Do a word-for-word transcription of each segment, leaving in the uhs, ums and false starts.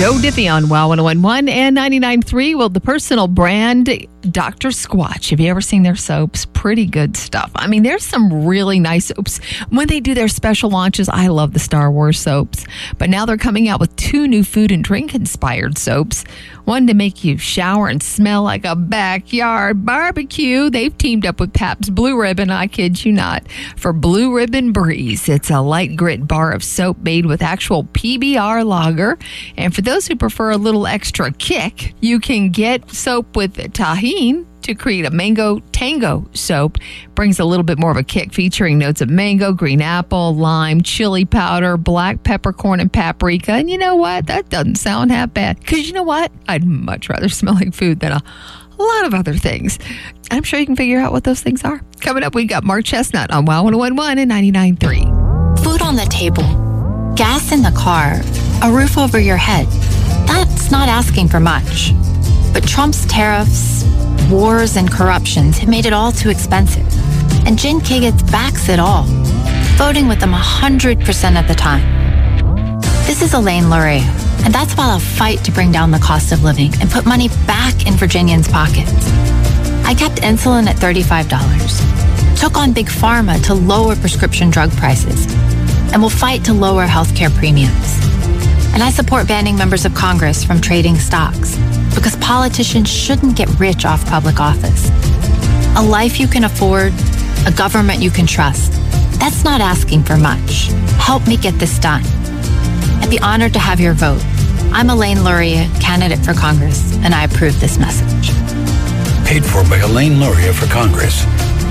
Joe Diffie on Wow one oh one point one and ninety-nine point three. Well, the personal brand Doctor Squatch. Have you ever seen their soaps? Pretty good stuff. I mean, there's some really nice soaps. When they do their special launches, I love the Star Wars soaps. But now they're coming out with two new food and drink inspired soaps. One to make you shower and smell like a backyard barbecue. They've teamed up with Pabst Blue Ribbon, I kid you not, for Blue Ribbon Breeze. It's a light grit bar of soap made with actual P B R lager. And for those who prefer a little extra kick, you can get soap with tahini to create a mango tango soap. Brings a little bit more of a kick, featuring notes of mango, green apple, lime, chili powder, black peppercorn, and paprika. And you know what? That doesn't sound half bad. Because you know what? I'd much rather smell like food than a, a lot of other things. I'm sure you can figure out what those things are. Coming up, we got Mark Chestnut on Wow one oh one point one and ninety-nine point three. Food on the table, gas in the car, a roof over your head. That's not asking for much. But Trump's tariffs, wars, and corruptions have made it all too expensive. And Jen Kigitz backs it all, voting with them one hundred percent of the time. This is Elaine Luria, and that's about a fight to bring down the cost of living and put money back in Virginians' pockets. I kept insulin at thirty-five dollars, took on Big Pharma to lower prescription drug prices, and will fight to lower healthcare premiums. And I support banning members of Congress from trading stocks, because politicians shouldn't get rich off public office. A life you can afford, a government you can trust. That's not asking for much. Help me get this done. I'd be honored to have your vote. I'm Elaine Luria, candidate for Congress, and I approve this message. Paid for by Elaine Luria for Congress.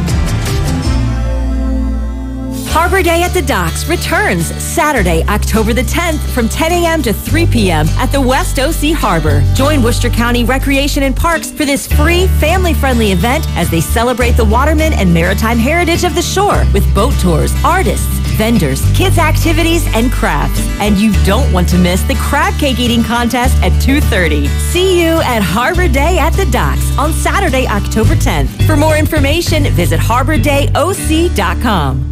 Harbor Day at the Docks returns Saturday, October the tenth from ten a.m. to three p.m. at the West O C Harbor. Join Worcester County Recreation and Parks for this free, family-friendly event as they celebrate the watermen and maritime heritage of the shore with boat tours, artists, vendors, kids' activities, and crafts. And you don't want to miss the crab cake eating contest at two thirty. See you at Harbor Day at the Docks on Saturday, October tenth. For more information, visit harbor day o c dot com.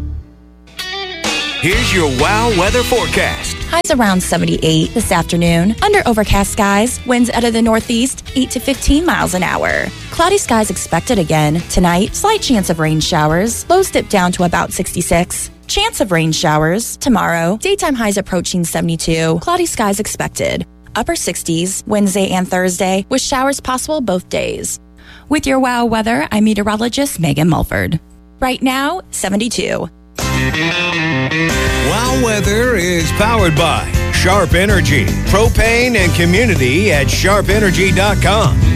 Here's your Wow weather forecast. Highs around seventy-eight this afternoon. Under overcast skies, winds out of the northeast, eight to fifteen miles an hour. Cloudy skies expected again. Tonight, slight chance of rain showers. Lows dip down to about sixty-six. Chance of rain showers. Tomorrow, daytime highs approaching seventy-two. Cloudy skies expected. Upper sixties, Wednesday and Thursday, with showers possible both days. With your Wow weather, I'm meteorologist Megan Mulford. Right now, seventy-two. Wow weather is powered by Sharp Energy, propane and community at sharp energy dot com.